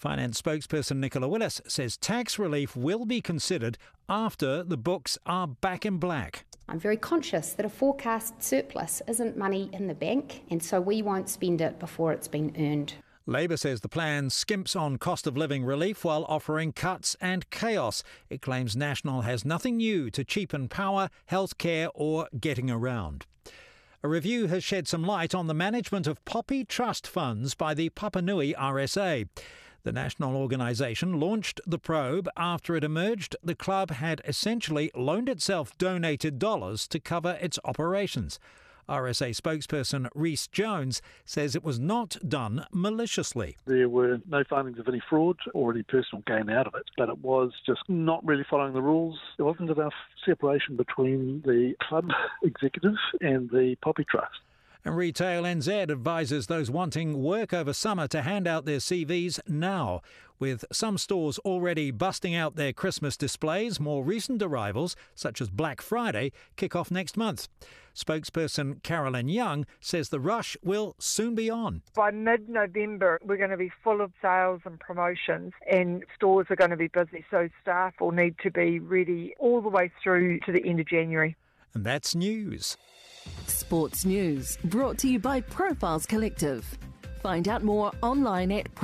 Finance spokesperson Nicola Willis says tax relief will be considered after the books are back in black. I'm very conscious that a forecast surplus isn't money in the bank, and so we won't spend it before it's been earned. Labor says the plan skimps on cost of living relief while offering cuts and chaos. It claims National has nothing new to cheapen power, healthcare or getting around. A review has shed some light on the management of poppy trust funds by the Papanui RSA. The national organisation launched the probe after it emerged the club had essentially loaned itself donated dollars to cover its operations. RSA spokesperson Rhys Jones says it was not done maliciously. There were no findings of any fraud or any personal gain out of it, but it was just not really following the rules. There wasn't enough separation between the club executive and the Poppy Trust. And Retail NZ advises those wanting work over summer to hand out their CVs now. With some stores already busting out their Christmas displays, more recent arrivals, such as Black Friday, kick off next month. Spokesperson Carolyn Young says the rush will soon be on. By mid-November, we're going to be full of sales and promotions, and stores are going to be busy, so staff will need to be ready all the way through to the end of January. And that's news. Sports News, brought to you by Profiles Collective. Find out more online at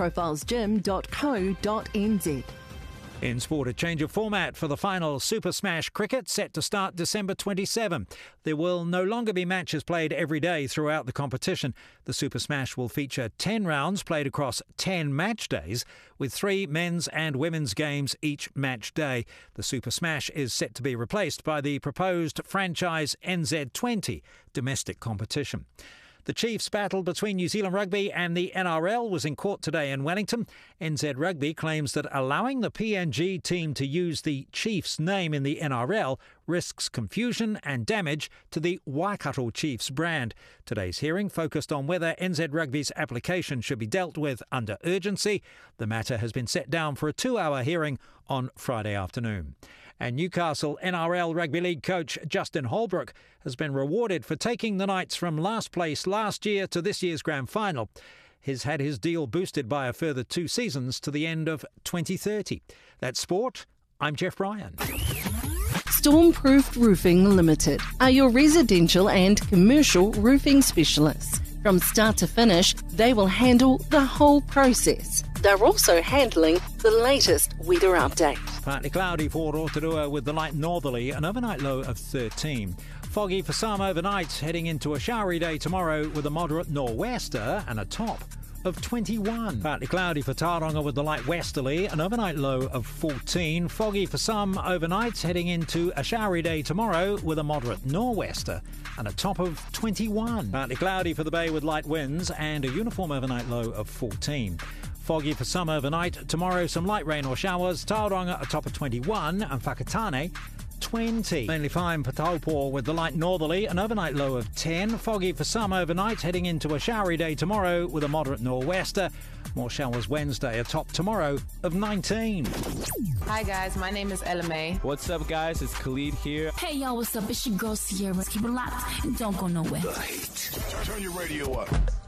profilesgym.co.nz. In sport, a change of format for the final Super Smash Cricket set to start December 27. There will no longer be matches played every day throughout the competition. The Super Smash will feature 10 rounds played across 10 match days, with 3 men's and women's games each match day. The Super Smash is set to be replaced by the proposed franchise NZ20 domestic competition. The Chiefs' battle between New Zealand Rugby and the NRL was in court today in Wellington. NZ Rugby claims that allowing the PNG team to use the Chiefs' name in the NRL risks confusion and damage to the Waikato Chiefs brand. Today's hearing focused on whether NZ Rugby's application should be dealt with under urgency. The matter has been set down for a 2-hour hearing on Friday afternoon. And Newcastle NRL Rugby League coach Justin Holbrook has been rewarded for taking the Knights from last place last year to this year's grand final. He's had his deal boosted by a further 2 seasons to the end of 2030. That's sport. I'm Jeff Bryan. Stormproof Roofing Limited are your residential and commercial roofing specialists. From start to finish, they will handle the whole process. They're also handling the latest weather update. Partly cloudy for Rotorua with the light northerly, an overnight low of 13. Foggy for some overnight, heading into a showery day tomorrow with a moderate nor'wester and a top of 21. Partly cloudy for Tauranga with the light westerly, an overnight low of 14. Foggy for some overnight, heading into a showery day tomorrow with a moderate nor'wester and a top of 21. Partly cloudy for the bay with light winds and a uniform overnight low of 14. Foggy for some overnight. Tomorrow, some light rain or showers. Tauranga, a top of 21. And Whakatane, 20. Mainly fine for Taupo with the light northerly, an overnight low of 10. Foggy for some overnight, heading into a showery day tomorrow with a moderate nor'wester. More showers Wednesday, a top tomorrow of 19. Hi guys, my name is Ella May. What's up guys, it's Khalid here. Hey y'all, what's up? It's your girl Sierra. Keep it locked and don't go nowhere. The Heat. Turn your radio up.